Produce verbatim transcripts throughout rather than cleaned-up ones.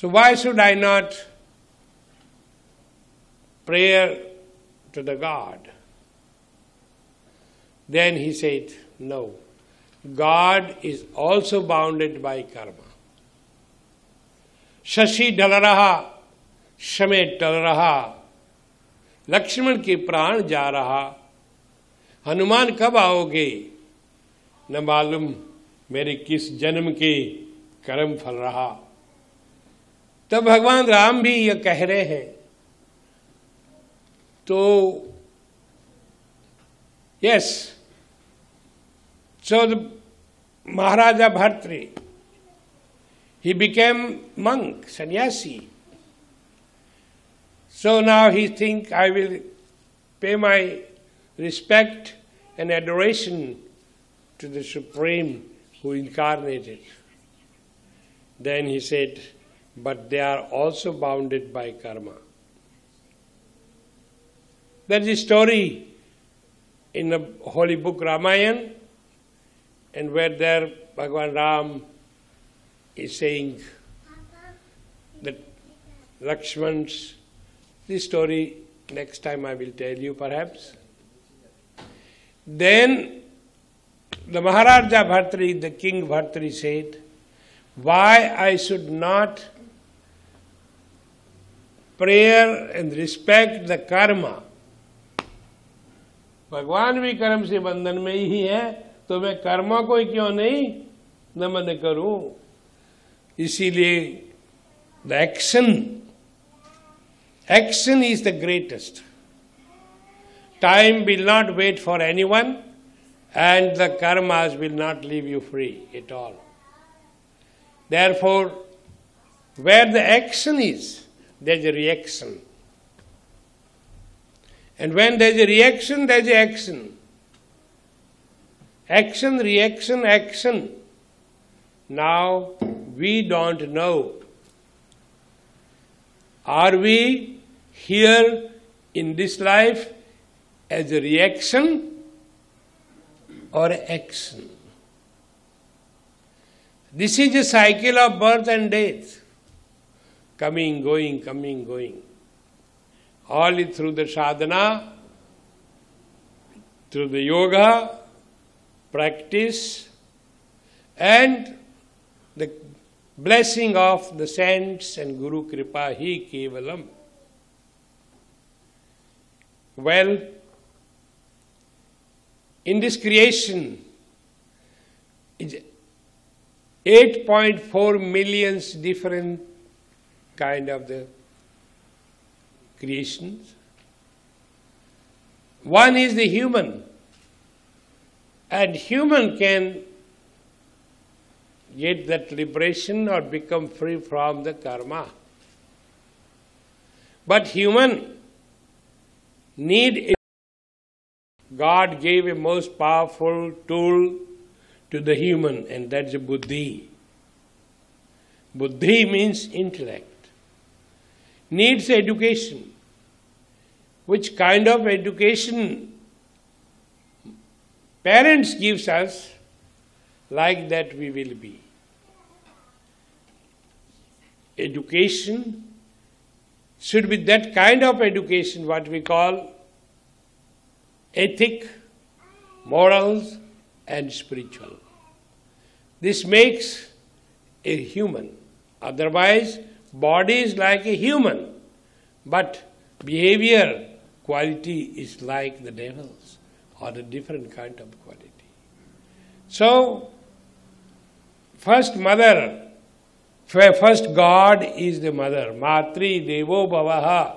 So why should I not pray to the God? Then he said, no. God is also bounded by karma. Shashi ढल रहा, समय टल रहा, लक्ष्मण के प्राण जा रहा, हनुमान कब आओगे? न मालूम मेरे किस जन्म के कर्म फल रहा। तब भगवान राम भी ये कह रहे हैं। तो yes, so the Maharaja Bhartri, he became monk, sannyasi. So now he think, I will pay my respect and adoration to the Supreme who incarnated. Then he said, but they are also bounded by karma. There is a story in the holy book Ramayana, and where there Bhagavan Ram is saying that Lakshman's, this story next time I will tell you perhaps. Then the Maharaja Bhartri, the King Bhartri said, why I should not prayer and respect the karma. भगवान भी कर्म से बंधन में ही है, तो मैं कर्मा को ही क्यों नहीं नमन करूं? इसीलिए the action, action is the greatest. Time will not wait for anyone, and the karmas will not leave you free at all. Therefore, where the action is, there is a reaction. And when there is a reaction, there is a action. Action, reaction, action. Now, we don't know. Are we here in this life as a reaction or action? This is a cycle of birth and death. Coming, going, coming, going. All through the sadhana, through the yoga, practice, and the blessing of the saints and Guru Kripa hi kevalam. Well, in this creation, eight point four million different kind of the creations. One is the human, and human can get that liberation or become free from the karma. But human need a God gave a most powerful tool to the human, and that's a buddhi. Buddhi means intellect. Needs education. Which kind of education parents gives us, like that we will be. Education should be that kind of education, what we call ethic, morals, and spiritual. This makes a human. Otherwise, body is like a human, but behavior, quality is like the devil's, or a different kind of quality. So, first mother, first God is the mother. Matri devo bhavaha.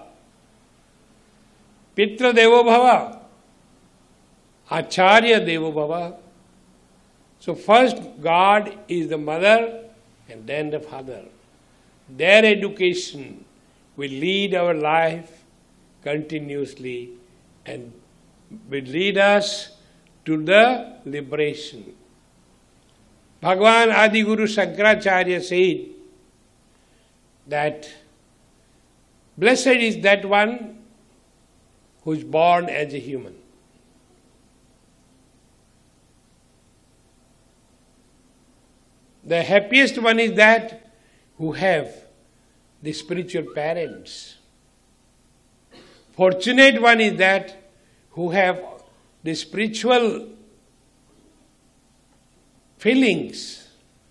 Pitra devo bhava. Acharya devo bhava. So first God is the mother and then the father. Their education will lead our life continuously and will lead us to the liberation. Bhagavan Adi Guru Shankaracharya said that blessed is that one who is born as a human. The happiest one is that who have the spiritual parents. Fortunate one is that who have the spiritual feelings,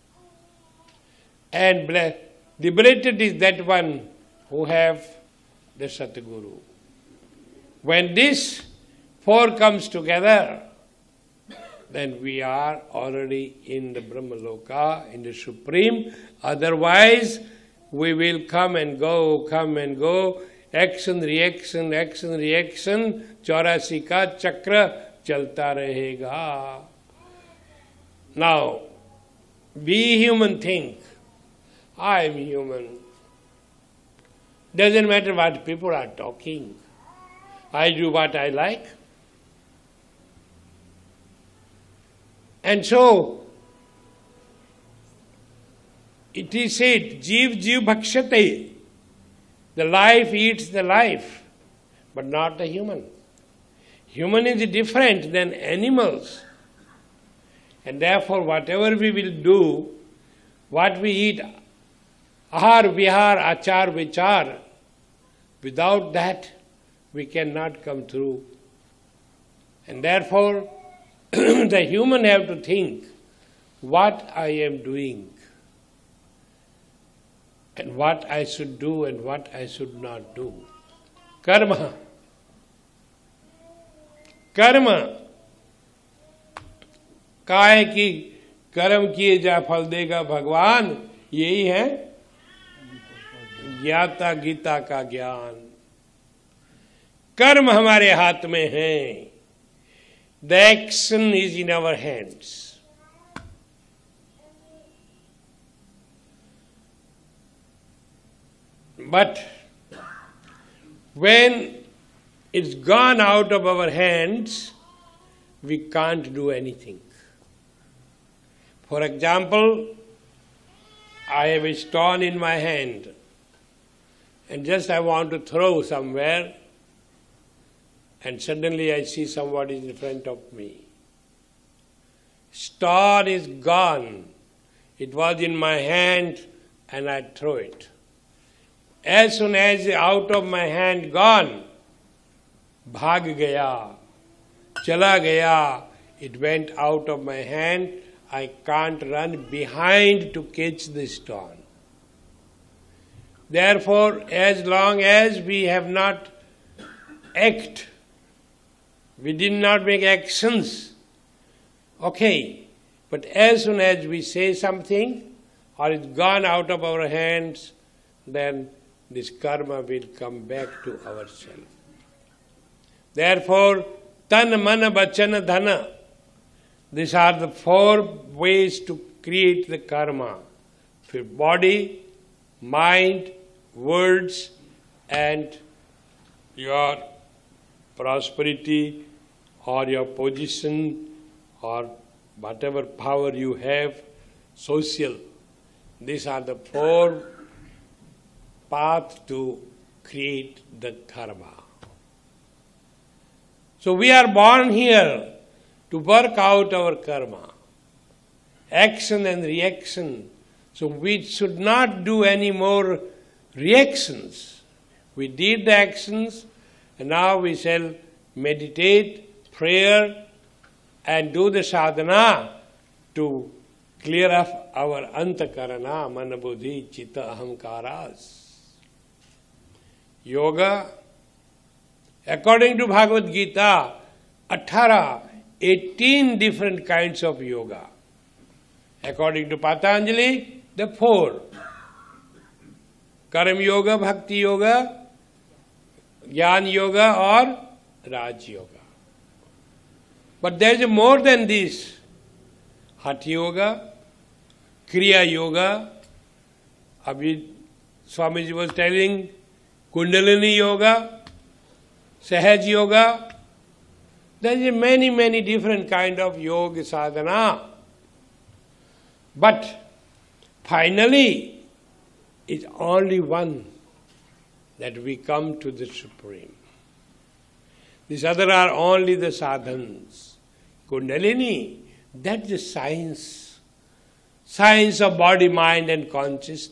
and liberated is that one who have the Satguru. When this four comes together, then we are already in the Brahmaloka, in the Supreme. Otherwise, we will come and go, come and go, action, reaction, action, reaction, चौरासी का चक्र चलता रहेगा. Now, we human think, I am human. Doesn't matter what people are talking. I do what I like. And so, it is said, Jeev Jeev Bhakshate. The life eats the life, but not the human. Human is different than animals. And therefore, whatever we will do, what we eat, ahar, vihar, achar, vichar, without that, we cannot come through. And therefore, the human have to think what I am doing and what I should do and what I should not do. Karma. Karma. काय की कर्म किए जा फल देगा भगवान, यही है ज्ञाता गीता का ज्ञान. कर्म हमारे हाथ में है. The action is in our hands. But when it's gone out of our hands, we can't do anything. For example, I have a stone in my hand and just I want to throw somewhere, and suddenly I see somebody in front of me. Stone is gone. It was in my hand and I throw it. As soon as out of my hand gone, bhag gaya, chala gaya, it went out of my hand. I can't run behind to catch the stone. Therefore, as long as we have not act, we did not make actions, okay, but as soon as we say something or it's gone out of our hands, then this karma will come back to ourselves. Therefore, tan, mana, vachana, dhana, these are the four ways to create the karma. For body, mind, words, and your prosperity or your position or whatever power you have, social. These are the four paths to create the karma. So we are born here to work out our karma, action and reaction. So we should not do any more reactions. We did the actions, and now we shall meditate, prayer, and do the sadhana to clear up our antakarana, manabuddhi, chitta, ahamkaras. Yoga, according to Bhagavad Gita, eighteen, eighteen different kinds of yoga. According to Patanjali, the four. Karma yoga, bhakti yoga, jnana yoga or raj yoga. But there is more than this. Hatha yoga, kriya yoga. Abhi Swamiji was telling Kundalini yoga, Sahaj yoga. There is many, many different kind of yoga sadhana. But finally, it's only one that we come to the Supreme. These other are only the sadhans. Kundalini, that's the science. Science of body, mind and consciousness.